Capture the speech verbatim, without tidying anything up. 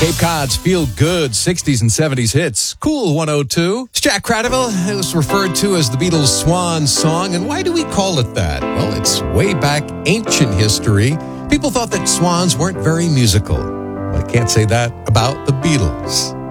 Cape Cod's feel-good sixties and seventies hits. Cool one oh two. It's Jack Cradaville. It was referred to as the Beatles' swan song. And why do we call it that? Well, it's way back ancient history. People thought that swans weren't very musical. But I can't say that about the Beatles.